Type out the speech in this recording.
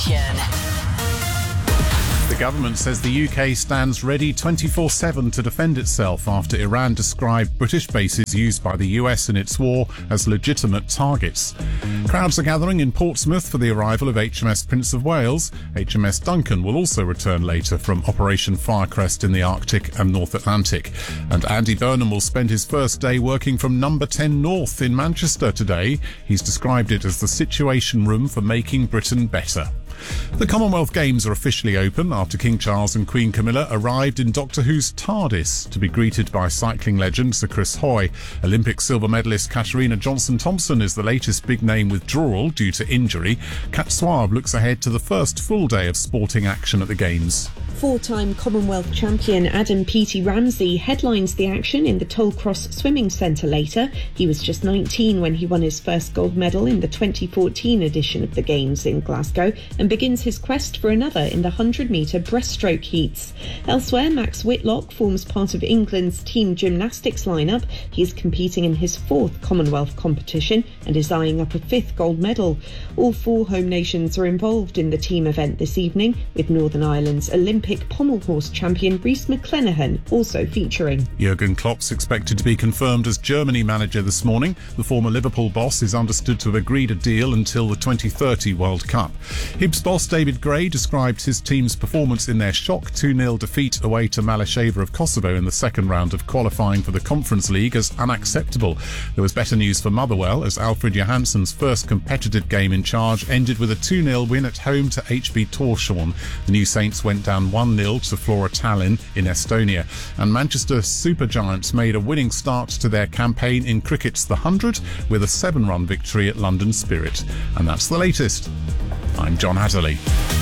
The government says the UK stands ready 24/7 to defend itself after Iran described British bases used by the US in its war as legitimate targets. Crowds are gathering in Portsmouth for the arrival of HMS Prince of Wales. HMS Duncan will also return later from Operation Firecrest in the Arctic and North Atlantic. And Andy Burnham will spend his first day working from Number 10 North in Manchester today. He's described it as the Situation Room for making Britain better. The Commonwealth Games are officially open after King Charles and Queen Camilla arrived in Doctor Who's TARDIS to be greeted by cycling legend Sir Chris Hoy. Olympic silver medalist Katarina Johnson-Thompson is the latest big name withdrawal due to injury. Kat Swab looks ahead to the first full day of sporting action at the Games. Four-time Commonwealth champion Adam Peaty Ramsey headlines the action in the Tollcross Swimming Centre later. He was just 19 when he won his first gold medal in the 2014 edition of the Games in Glasgow and begins his quest for another in the 100-metre breaststroke heats. Elsewhere, Max Whitlock forms part of England's team gymnastics lineup. He is competing in his fourth Commonwealth competition and is eyeing up a fifth gold medal. All four home nations are involved in the team event this evening, with Northern Ireland's Olympic pommel horse champion Rhys McClenaghan also featuring. Jurgen Klopp's expected to be confirmed as Germany manager this morning. The former Liverpool boss is understood to have agreed a deal until the 2030 World Cup. Hibs boss David Gray described his team's performance in their shock 2-0 defeat away to Malasheva of Kosovo in the second round of qualifying for the Conference League as unacceptable. There was better news for Motherwell as Alfred Johansson's first competitive game in charge ended with a 2-0 win at home to HB Tórshavn. The New Saints went down 1-0 to Flora Tallinn in Estonia, and Manchester Supergiants made a winning start to their campaign in cricket's The 100 with a 7-run victory at London Spirit. And that's the latest. I'm John Hatterley.